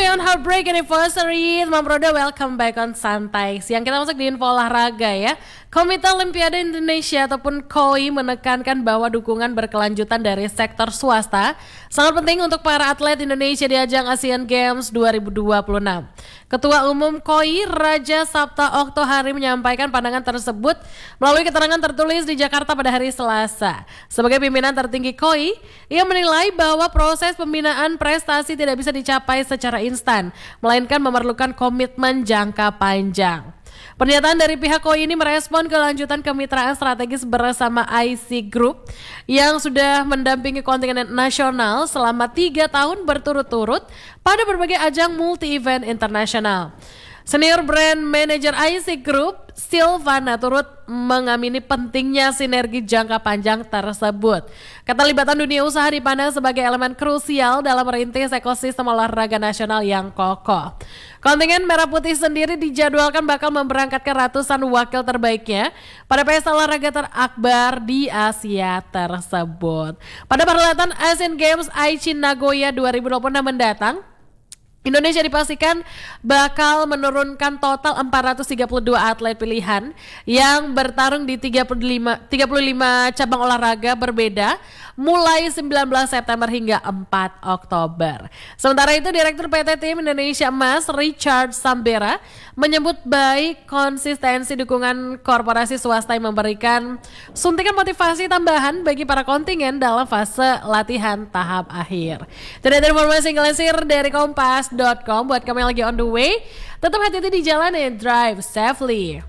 Masih on Heartbreak Anniversary, teman Proda, welcome back on Santai. Siang kita masuk di info olahraga ya. Komite Olimpiade Indonesia ataupun KOI menekankan bahwa dukungan berkelanjutan dari sektor swasta sangat penting untuk para atlet Indonesia di ajang Asian Games 2026. Ketua Umum KOI Raja Sabta Oktohari menyampaikan pandangan tersebut melalui keterangan tertulis di Jakarta pada hari Selasa. Sebagai pimpinan tertinggi KOI, ia menilai bahwa proses pembinaan prestasi tidak bisa dicapai secara instan, melainkan memerlukan komitmen jangka panjang. Pernyataan dari pihak KOI ini merespon kelanjutan kemitraan strategis bersama IC Group yang sudah mendampingi kontingen nasional selama 3 tahun berturut-turut pada berbagai ajang multi-event internasional. Senior Brand Manager IC Group, Silvana, turut mengamini pentingnya sinergi jangka panjang tersebut. Keterlibatan dunia usaha dipandang sebagai elemen krusial dalam merintis ekosistem olahraga nasional yang kokoh. Kontingen Merah Putih sendiri dijadwalkan bakal memberangkatkan ratusan wakil terbaiknya pada pesta olahraga terakbar di Asia tersebut. Pada perhelatan Asian Games Aichi Nagoya 2026 mendatang, Indonesia dipastikan bakal menurunkan total 432 atlet pilihan yang bertarung di 35 cabang olahraga berbeda mulai 19 September hingga 4 Oktober. Sementara itu Direktur PT Tim Indonesia Emas Richard Sambera menyebut baik konsistensi dukungan korporasi swasta yang memberikan suntikan motivasi tambahan bagi para kontingen dalam fase latihan tahap akhir. Tidak ada informasi ngelesir dari Kompas.com buat kamu yang lagi on the way. Tetap hati-hati di jalan and drive safely.